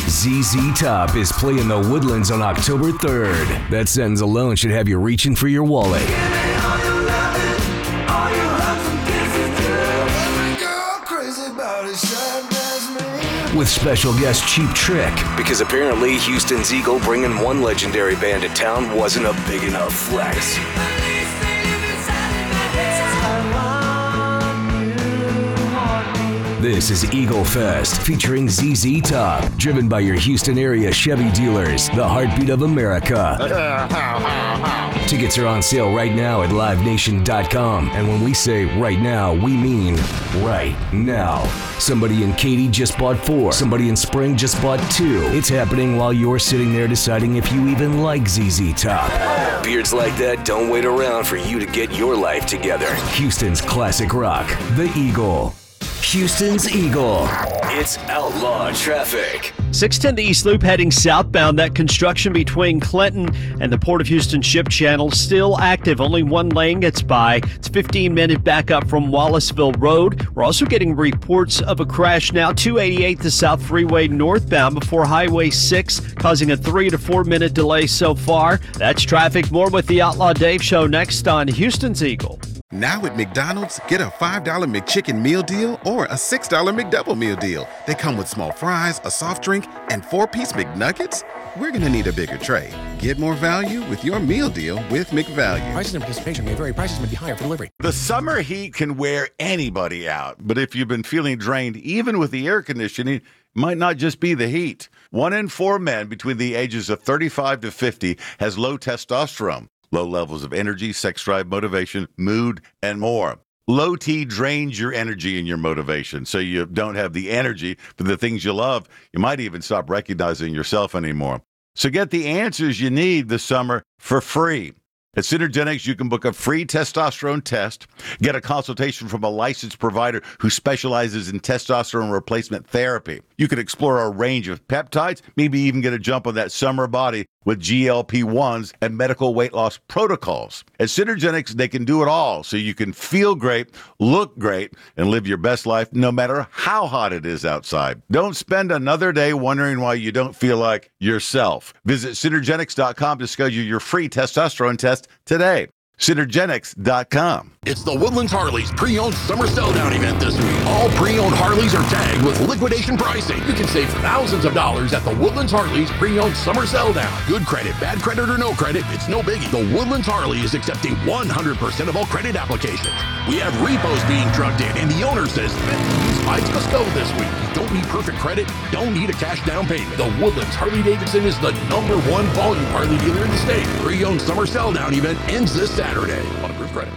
ZZ Top is playing the Woodlands on October 3rd. That sentence alone should have you reaching for your wallet. With special guest Cheap Trick, because apparently Houston's Eagle bringing one legendary band to town wasn't a big enough flex. This is Eagle Fest, featuring ZZ Top, driven by your Houston area Chevy dealers, the heartbeat of America. Tickets are on sale right now at livenation.com. And when we say right now, we mean right now. Somebody in Katy just bought 4. Somebody in Spring just bought 2. It's happening while you're sitting there deciding if you even like ZZ Top. Beards like that don't wait around for you to get your life together. Houston's classic rock, the Eagle. Houston's Eagle. It's outlaw traffic. 610 the East Loop heading southbound. That construction between Clinton and the Port of Houston Ship Channel still active. Only one lane gets by. It's 15-minute backup from Wallaceville Road. We're also getting reports of a crash now. 288 the South Freeway northbound before Highway 6, causing a 3 to 4 minute delay so far. That's traffic. More with the Outlaw Dave Show next on Houston's Eagle. Now at McDonald's, get a $5 McChicken meal deal or a $6 McDouble meal deal. They come with small fries, a soft drink, and 4-piece McNuggets. We're going to need a bigger tray. Get more value with your meal deal with McValue. Prices and participation may vary. Prices may be higher for delivery. The summer heat can wear anybody out. But if you've been feeling drained, even with the air conditioning, it might not just be the heat. 1 in 4 men between the ages of 35 to 50 has low testosterone. Low levels of energy, sex drive, motivation, mood, and more. Low T drains your energy and your motivation, so you don't have the energy for the things you love. You might even stop recognizing yourself anymore. So get the answers you need this summer for free. At Synergenics, you can book a free testosterone test, get a consultation from a licensed provider who specializes in testosterone replacement therapy. You can explore a range of peptides, maybe even get a jump on that summer body with GLP-1s and medical weight loss protocols. At Synergenics, they can do it all so you can feel great, look great, and live your best life no matter how hot it is outside. Don't spend another day wondering why you don't feel like yourself. Visit Synergenics.com to schedule your free testosterone test today. Synergenics.com. It's the Woodlands Harleys pre-owned summer sell-down event this week. All pre-owned Harleys are tagged with liquidation pricing. You can save thousands of dollars at the Woodlands Harleys pre-owned summer sell-down. Good credit, bad credit, or no credit, it's no biggie. The Woodlands Harley is accepting 100% of all credit applications. We have repos being trucked in, and the owner says, use Mike's Cusco this week. You don't need perfect credit, don't need a cash down payment. The Woodlands Harley-Davidson is the #1 volume Harley dealer in the state. Pre-owned summer sell-down event ends this Saturday. On approved credit.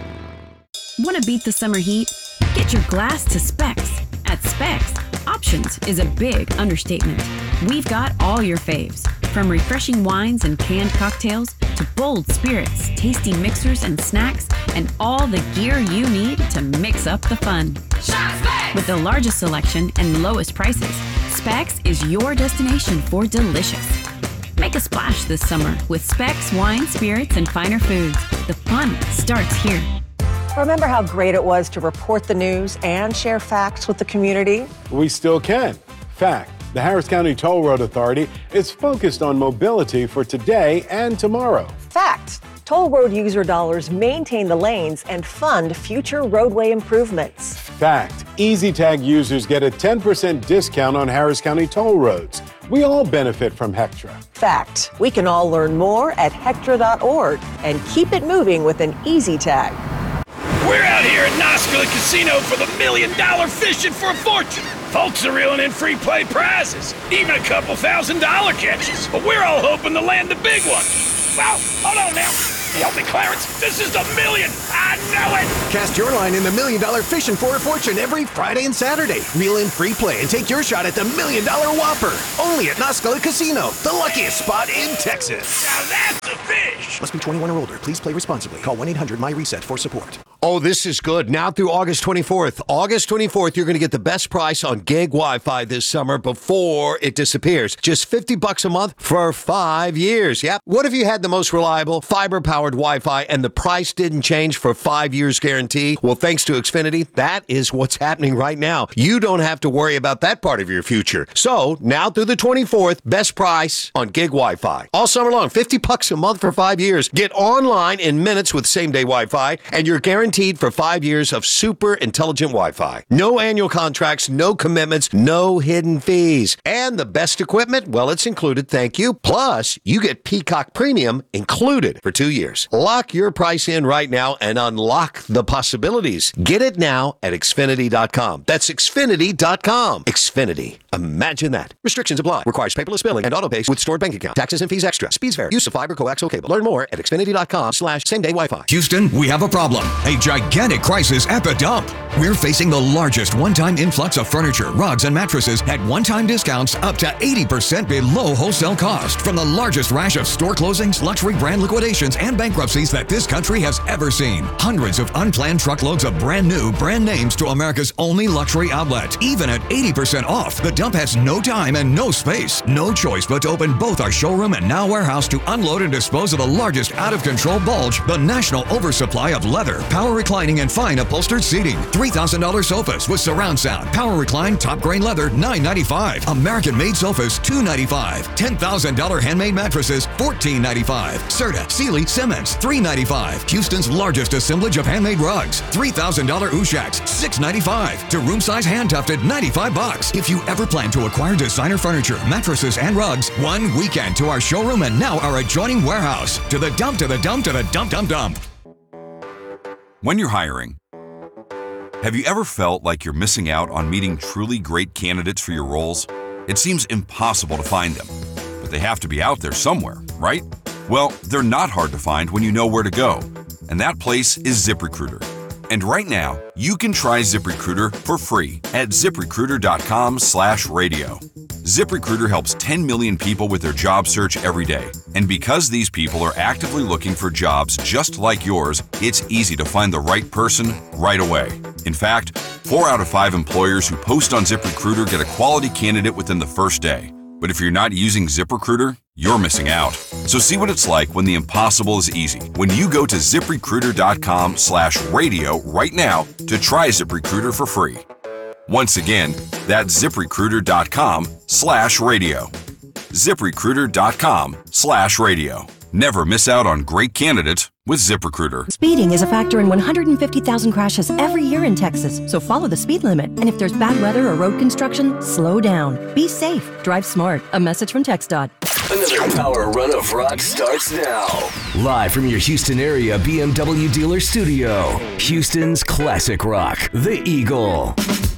Want to beat the summer heat? Get your glass to Specs. At Specs, options is a big understatement. We've got all your faves, from refreshing wines and canned cocktails to bold spirits, tasty mixers and snacks, and all the gear you need to mix up the fun. Shop Specs! With the largest selection and lowest prices, Specs is your destination for delicious. Make a splash this summer with Specs wine, spirits, and finer foods. The fun starts here. Remember how great it was to report the news and share facts with the community? We still can. Fact, the Harris County Toll Road Authority is focused on mobility for today and tomorrow. Fact, toll road user dollars maintain the lanes and fund future roadway improvements. Fact, EasyTag users get a 10% discount on Harris County toll roads. We all benefit from Hectra. Fact, we can all learn more at hectra.org and keep it moving with an EasyTag. We're out here at Noscola Casino for the $1 million fishing for a fortune. Folks are reeling in free play prizes, even a couple $1,000 catches. But we're all hoping to land the big one. Well, hold on now. Help me, Clarence. This is the million. I know it. Cast your line in the $1 million fishing for a fortune every Friday and Saturday. Reel in free play and take your shot at the $1 million Whopper. Only at Noscola Casino, the luckiest spot in Texas. Now that's a fish. Must be 21 or older. Please play responsibly. Call 1-800-MY-RESET for support. Oh, this is good. Now through August 24th. August 24th, you're going to get the best price on gig Wi-Fi this summer before it disappears. Just $50 a month for 5 years. Yep. What if you had the most reliable fiber-powered Wi-Fi and the price didn't change for 5 years guarantee? Well, thanks to Xfinity, that is what's happening right now. You don't have to worry about that part of your future. So now through the 24th, best price on gig Wi-Fi. All summer long, $50 a month for 5 years. Get online in minutes with same-day Wi-Fi, and you're guaranteed for 5 years of super intelligent Wi-Fi. No annual contracts, no commitments, no hidden fees. And the best equipment, well, it's included, thank you. Plus, you get Peacock Premium included for 2 years. Lock your price in right now and unlock the possibilities. Get it now at Xfinity.com. That's Xfinity.com. Xfinity. Imagine that. Restrictions apply. Requires paperless billing and auto pay with stored bank account. Taxes and fees extra. Speeds vary. Use of fiber coaxial cable. Learn more at Xfinity.com/same-day Wi-Fi. Houston, we have a problem. A gigantic crisis at the dump. We're facing the largest one-time influx of furniture, rugs, and mattresses at one-time discounts up to 80% below wholesale cost from the largest rash of store closings, luxury brand liquidations, and bankruptcies that this country has ever seen. Hundreds of unplanned truckloads of brand new brand names to America's only luxury outlet. Even at 80% off, the dump has no time and no space. No choice but to open both our showroom and now warehouse to unload and dispose of the largest out-of-control bulge, the national oversupply of leather, power reclining, and fine upholstered seating. $3,000 sofas with surround sound, power recline, top grain leather, $995. American-made sofas, $295. $10,000 handmade mattresses, $1495. Serta, Sealy, Simmons, $395. Houston's largest assemblage of handmade rugs, $3,000 Ushaks, $695. To room size hand tufted, $95. If you ever plan to acquire designer furniture, mattresses, and rugs, one weekend to our showroom and now our adjoining warehouse. To the dump, to the dump, to the dump, dump, dump. When you're hiring, have you ever felt like you're missing out on meeting truly great candidates for your roles? It seems impossible to find them, but they have to be out there somewhere, right? Well, they're not hard to find when you know where to go, and that place is ZipRecruiter. And right now, you can try ZipRecruiter for free at ZipRecruiter.com/radio. ZipRecruiter helps 10 million people with their job search every day. And because these people are actively looking for jobs just like yours, it's easy to find the right person right away. In fact, 4 out of 5 employers who post on ZipRecruiter get a quality candidate within the first day. But if you're not using ZipRecruiter, you're missing out. So see what it's like when the impossible is easy. When you go to ZipRecruiter.com/radio right now to try ZipRecruiter for free. Once again, that's ZipRecruiter.com/radio. ZipRecruiter.com/radio. Never miss out on great candidates with ZipRecruiter. Speeding is a factor in 150,000 crashes every year in Texas, so follow the speed limit. And if there's bad weather or road construction, slow down. Be safe. Drive smart. A message from TxDOT. Another power run of rock starts now. Live from your Houston area BMW dealer studio, Houston's classic rock, The Eagle.